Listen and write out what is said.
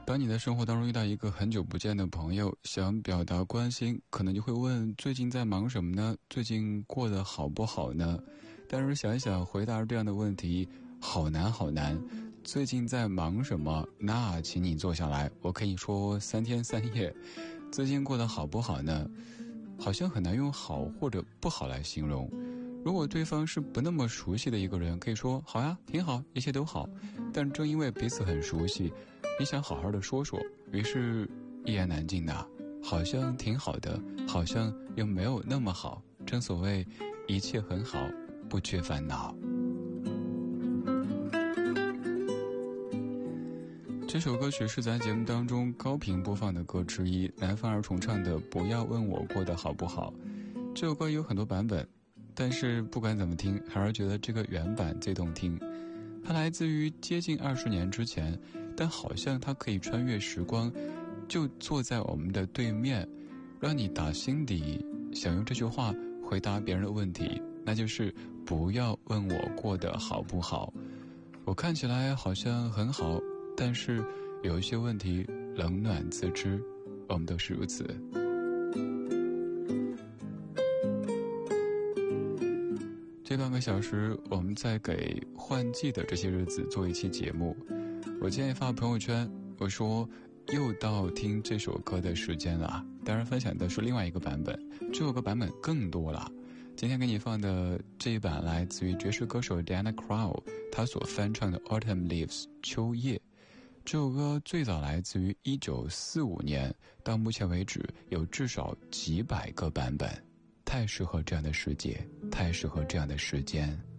当你的生活当中遇到一个很久不见的朋友，想表达关心，可能就会问最近在忙什么呢？最近过得好不好呢？但是想一想，回答这样的问题好难好难。最近在忙什么？那请你坐下来，我可以说3天3夜。最近过得好不好呢？好像很难用好或者不好来形容。如果对方是不那么熟悉的一个人，可以说好呀，挺好，一切都好。但正因为彼此很熟悉，你想好好的说说，于是一言难尽的，好像挺好的，好像又没有那么好。正所谓一切很好，不缺烦恼。这首歌曲是咱节目当中高频播放的歌之一，南方儿重唱的《不要问我过得好不好》。这首歌有很多版本，但是不管怎么听，还是觉得这个原版最动听。它来自于接近20年之前，但好像它可以穿越时光，就坐在我们的对面，让你打心底想用这句话回答别人的问题，那就是不要问我过得好不好。我看起来好像很好，但是有一些问题冷暖自知，我们都是如此。这半个小时我们在给换季的这些日子做一期节目。我今天发朋友圈，我说又到听这首歌的时间了，当然分享的是另外一个版本，这首歌版本更多了。今天给你放的这一版来自于爵士歌手 Diana Krall 她所翻唱的 Autumn Leaves 秋叶。这首歌最早来自于1945年，到目前为止有至少几百个版本，太适合这样的世界，太适合这样的时间。